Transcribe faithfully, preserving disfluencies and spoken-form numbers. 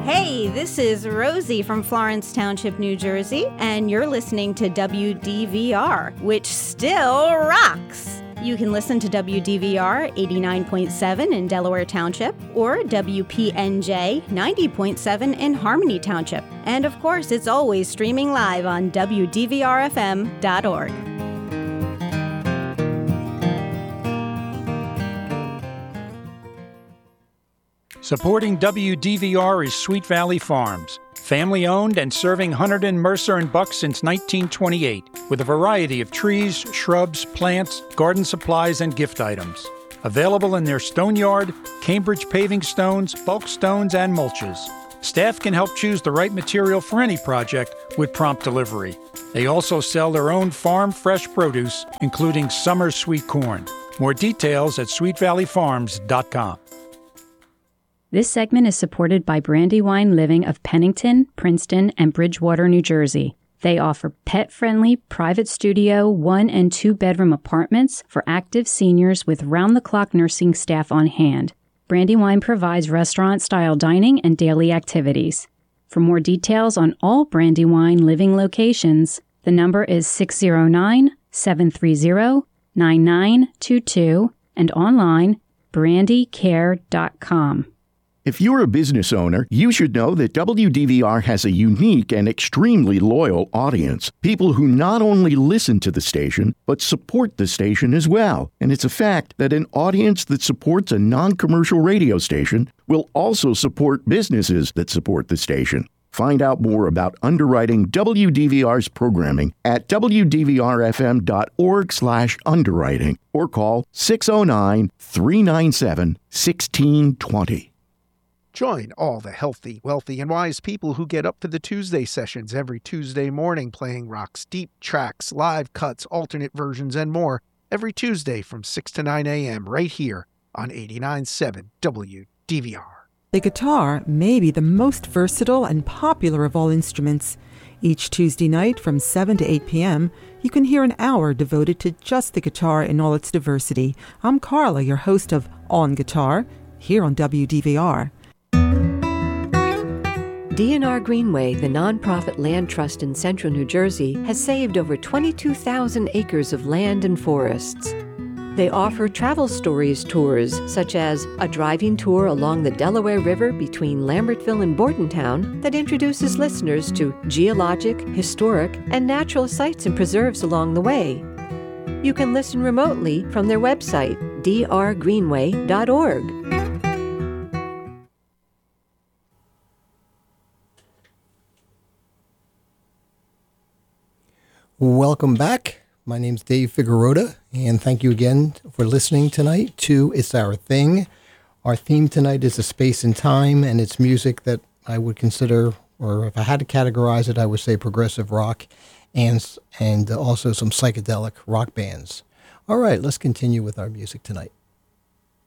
Hey, this is Rosie from Florence Township, New Jersey, and you're listening to W D V R, which still rocks. You can listen to W D V R eighty-nine point seven in Delaware Township or W P N J ninety point seven in Harmony Township. And of course, it's always streaming live on W D V R F M dot org. Supporting W D V R is Sweet Valley Farms, family-owned and serving Hunterdon, Mercer, and Buck since nineteen twenty-eight, with a variety of trees, shrubs, plants, garden supplies, and gift items. Available in their stone yard, Cambridge paving stones, bulk stones, and mulches. Staff can help choose the right material for any project with prompt delivery. They also sell their own farm fresh produce, including summer sweet corn. More details at sweet valley farms dot com. This segment is supported by Brandywine Living of Pennington, Princeton, and Bridgewater, New Jersey. They offer pet-friendly private studio, one- and two-bedroom apartments for active seniors with round-the-clock nursing staff on hand. Brandywine provides restaurant-style dining and daily activities. For more details on all Brandywine Living locations, the number is six oh nine, seven three zero, nine nine two two and online brandy care dot com. If you're a business owner, you should know that W D V R has a unique and extremely loyal audience. People who not only listen to the station, but support the station as well. And it's a fact that an audience that supports a non-commercial radio station will also support businesses that support the station. Find out more about underwriting W D V R's programming at W D V R F M dot org slash underwriting or call six oh nine, three nine seven, one six two oh. Join all the healthy, wealthy, and wise people who get up for the Tuesday sessions every Tuesday morning, playing rock's deep tracks, live cuts, alternate versions, and more every Tuesday from six to nine a.m. right here on eighty-nine point seven W D V R. The guitar may be the most versatile and popular of all instruments. Each Tuesday night from seven to eight p.m., you can hear an hour devoted to just the guitar in all its diversity. I'm Carla, your host of On Guitar, here on W D V R. D N R Greenway, the nonprofit land trust in central New Jersey, has saved over twenty-two thousand acres of land and forests. They offer travel stories tours, such as a driving tour along the Delaware River between Lambertville and Bordentown that introduces listeners to geologic, historic, and natural sites and preserves along the way. You can listen remotely from their website, d r greenway dot org. Welcome back. My name's Dave Figueroa, and thank you again for listening tonight to It's Our Thing. Our theme tonight is a space and time, and it's music that I would consider, or if I had to categorize it, I would say progressive rock and, and also some psychedelic rock bands. All right, let's continue with our music tonight.